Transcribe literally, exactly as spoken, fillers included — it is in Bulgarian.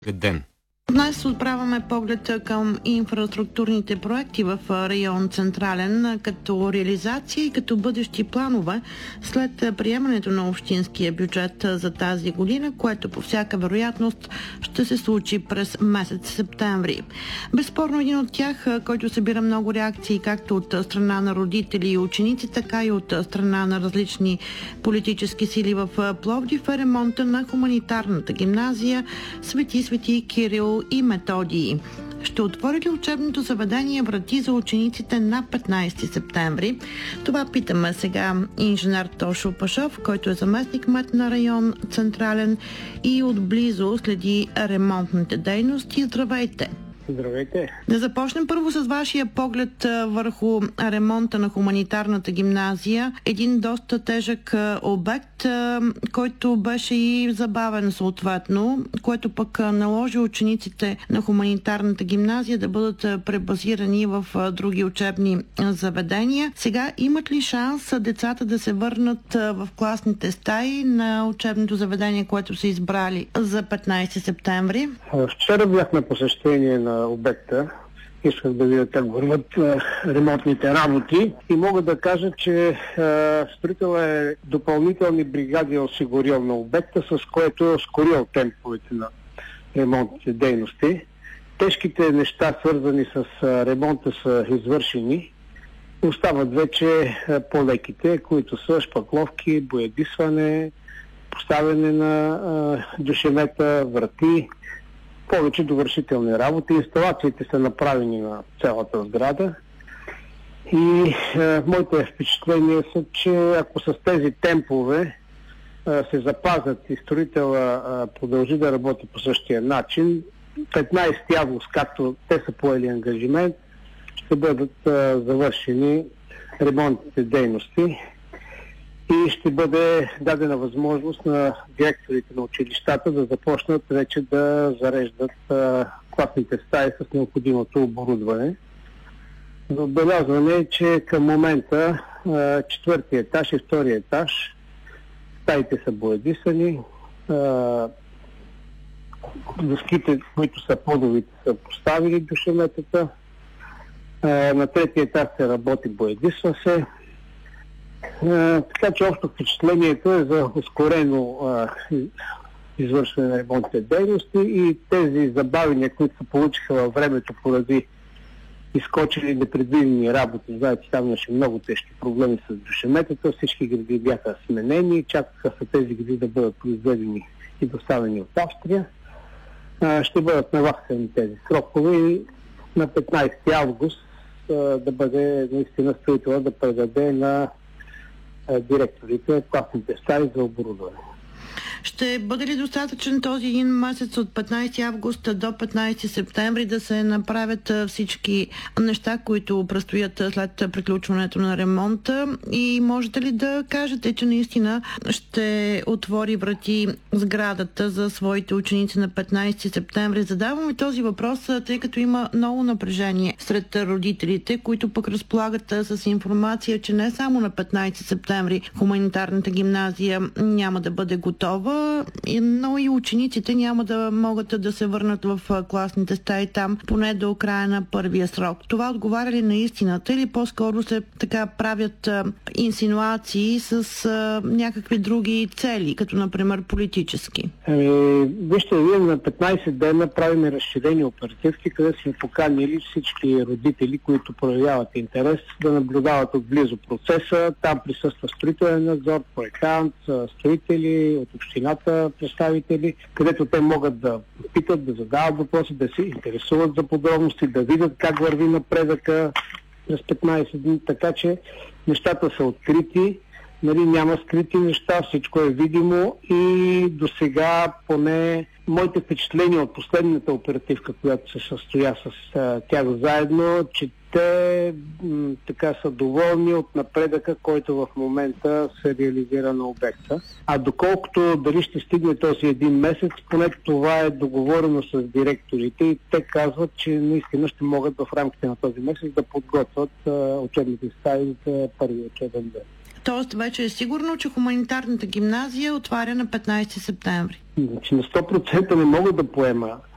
ден. Днес отправяме поглед към инфраструктурните проекти в район Централен като реализация и като бъдещи планове след приемането на общинския бюджет за тази година, което по всяка вероятност ще се случи през месец септември. Безспорно един от тях, който събира много реакции както от страна на родители и ученици, така и от страна на различни политически сили в Пловдив, е ремонта на хуманитарната гимназия Свети Свети Кирил и Методий. Ще отвори ли учебното заведение врати за учениците на петнайсети септември? Това питаме сега инженер Тошо Пашов, който е заместник-кмет на район Централен и отблизо следи ремонтните дейности. Здравейте! Здравейте! Да започнем първо с вашия поглед върху ремонта на хуманитарната гимназия. Един доста тежък обект, който беше и забавен съответно, което пък наложи учениците на хуманитарната гимназия да бъдат пребазирани в други учебни заведения. Сега имат ли шанс децата да се върнат в класните стаи на учебното заведение, което са избрали за петнайсети септември? Вчера бях на посещение на обекта. Исках да видя как върват ремонтните работи и мога да кажа, че строителът е допълнителни бригади осигурил на обекта, с което е ускорил темповете на ремонтните дейности. Тежките неща, свързани с ремонта, са извършени. Остават вече по-леките, които са шпакловки, боядисване, поставяне на душемета, врати, повече довършителни работи. Инсталациите са направени на цялата сграда и е, моите впечатления са, че ако с тези темпове е, се запазят и строителя е, продължи да работи по същия начин, петнайсети август, както те са поели ангажимент, ще бъдат е, завършени ремонтните дейности и ще бъде дадена възможност на директорите на училищата да започнат вече да зареждат а, класните стаи с необходимото оборудване. За отбелязване е, че към момента а, четвъртия етаж и втория етаж стаите са боядисани, доските, които са подовите, са поставили душеметата, а, на третия етаж се работи, боядисва се. Uh, така че общо впечатлението е за ускорено uh, извършване на ремонтните дейности и тези забавения, които се получиха във времето поради изкочили непредвидени работи. Знаете, там имаше много тежки проблеми с душеметата, всички гради бяха сменени, чакаха са тези гради да бъдат произведени и доставени от Австрия. Uh, ще бъдат наваксани тези срокове и на петнайсети август uh, да бъде наистина строителя да предаде на директорите класните стаи за оборудване. Ще бъде ли достатъчен този един месец от петнайсети август до петнайсети септември да се направят всички неща, които предстоят след приключването на ремонта? И можете ли да кажете, че наистина ще отвори врати сградата за своите ученици на петнайсети септември? Задавам и този въпрос, тъй като има много напрежение сред родителите, които пък разполагат с информация, че не само на петнайсети септември хуманитарната гимназия няма да бъде готова, но и учениците няма да могат да се върнат в класните стаи там поне до края на първия срок. Това отговаря ли на истината или по-скоро се така правят а, инсинуации с а, някакви други цели, като например политически? Ами, вижте, вие на петнайсет дена правим разширени оперативки, къде сме поканили всички родители, които проявяват интерес да наблюдават отблизо процеса. Там присъства строителен надзор, проектант, строители от общината, представители, където те могат да питат, да задават въпроси, да се интересуват за подробности, да видят как върви напредъка през петнайсет дни, така че нещата са открити, нали, няма скрити неща, всичко е видимо и до сега поне моите впечатления от последната оперативка, която се състоя с а, тях заедно, че те м, така са доволни от напредъка, който в момента се реализира на обекта. А доколкото дали ще стигне този един месец, поне това е договорено с директорите и те казват, че наистина ще могат в рамките на този месец да подготвят а, учебните стаи за първи учебен ден. Тоест вече е сигурно, че хуманитарната гимназия отваря на петнайсети септември. Значи на сто процента не мога да поема